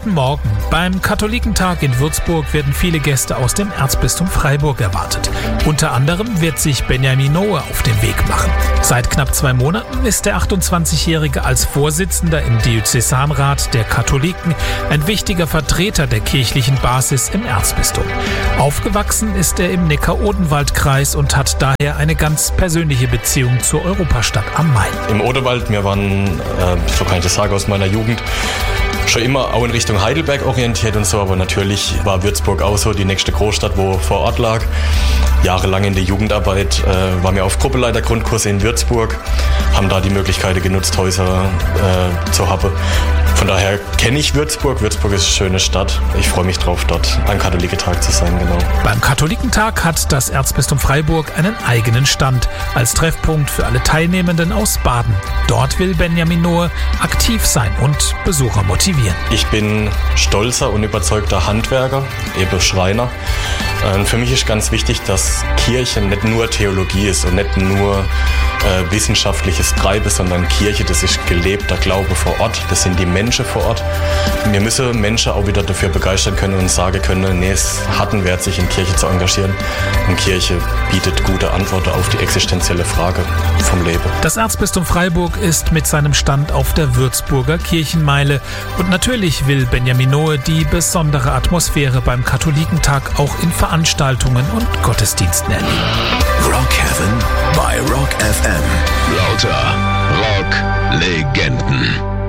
Guten Morgen. Beim Katholikentag in Würzburg werden viele Gäste aus dem Erzbistum Freiburg erwartet. Unter anderem wird sich Benjamin Noe auf den Weg machen. Seit knapp 2 Monaten ist der 28-Jährige als Vorsitzender im Diözesanrat der Katholiken ein wichtiger Vertreter der kirchlichen Basis im Erzbistum. Aufgewachsen ist er im Neckar-Odenwald-Kreis und hat daher eine ganz persönliche Beziehung zur Europastadt am Main. Im Odenwald, wir waren, so kann ich das sagen, aus meiner Jugend, schon immer auch in Richtung Heidelberg orientiert und so, aber natürlich war Würzburg auch so die nächste Großstadt, wo vor Ort lag. Jahrelang in der Jugendarbeit waren wir auf Gruppeleitergrundkurse in Würzburg, haben da die Möglichkeit genutzt, Häuser zu haben. Von daher kenne ich Würzburg. Würzburg ist eine schöne Stadt. Ich freue mich drauf, dort am Katholikentag zu sein, genau. Beim Katholikentag hat das Erzbistum Freiburg einen eigenen Stand als Treffpunkt für alle Teilnehmenden aus Baden. Dort will Benjamin Noe aktiv sein und Besucher motivieren. Ich bin stolzer und überzeugter Handwerker, eben Schreiner. Für mich ist ganz wichtig, dass Kirche nicht nur Theologie ist und nicht nur wissenschaftliches Treiben, sondern Kirche, das ist gelebter Glaube vor Ort, das sind die Menschen vor Ort. Wir müssen Menschen auch wieder dafür begeistern können und sagen können, nee, es hat einen Wert, sich in Kirche zu engagieren. Und Kirche bietet gute Antworten auf die existenzielle Frage vom Leben. Das Erzbistum Freiburg ist mit seinem Stand auf der Würzburger Kirchenmeile. Und natürlich will Benjamin Noe die besondere Atmosphäre beim Katholikentag auch in Veranstaltungen und Gottesdiensten erleben. Rock Heaven bei Rock FM. Lauter Rock-Legenden.